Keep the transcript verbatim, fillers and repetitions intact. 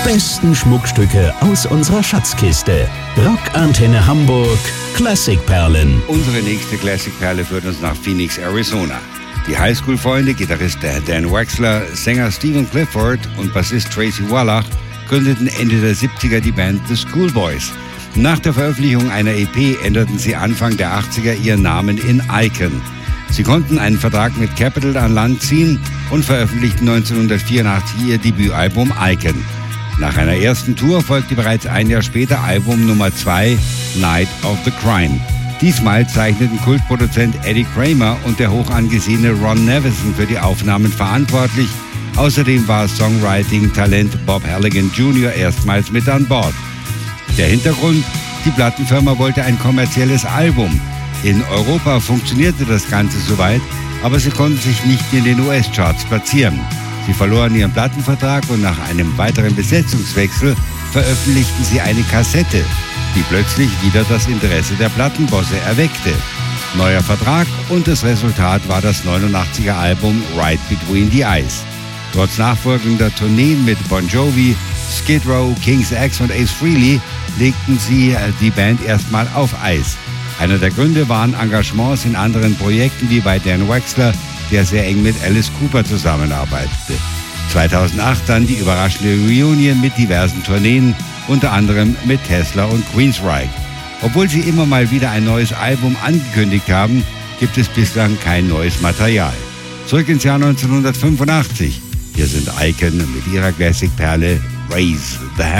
besten Schmuckstücke aus unserer Schatzkiste. Rockantenne Hamburg Klassikperlen. Unsere nächste Klassikperle führt uns nach Phoenix, Arizona. Die Highschool-Freunde, Gitarrist Dan Wexler, Sänger Stephen Clifford und Bassist Tracy Wallach gründeten Ende der siebziger die Band The Schoolboys. Nach der Veröffentlichung einer E P änderten sie Anfang der achtziger ihren Namen in Icon. Sie konnten einen Vertrag mit Capitol an Land ziehen und veröffentlichten neunzehnhundertvierundachtzig ihr Debütalbum Icon. Nach einer ersten Tour folgte bereits ein Jahr später Album Nummer zwei, Night of the Crime. Diesmal zeichneten Kultproduzent Eddie Kramer und der hoch angesehene Ron Nevison für die Aufnahmen verantwortlich. Außerdem war Songwriting-Talent Bob Halligan Junior erstmals mit an Bord. Der Hintergrund: Die Plattenfirma wollte ein kommerzielles Album. In Europa funktionierte das Ganze soweit, aber sie konnten sich nicht in den U S-Charts platzieren. Sie verloren ihren Plattenvertrag und nach einem weiteren Besetzungswechsel veröffentlichten sie eine Kassette, die plötzlich wieder das Interesse der Plattenbosse erweckte. Neuer Vertrag und das Resultat war das neunundachtziger Album Right Between the Eyes. Trotz nachfolgender Tourneen mit Bon Jovi, Skid Row, King's X und Ace Frehley legten sie die Band erstmal auf Eis. Einer der Gründe waren Engagements in anderen Projekten wie bei Dan Wexler, der sehr eng mit Alice Cooper zusammenarbeitete. zweitausendacht dann die überraschende Reunion mit diversen Tourneen, unter anderem mit Tesla und Queensryche. Obwohl sie immer mal wieder ein neues Album angekündigt haben, gibt es bislang kein neues Material. Zurück ins Jahr neunzehnhundertfünfundachtzig. Hier sind Icon mit ihrer Classic-Perle Raise the Hammer.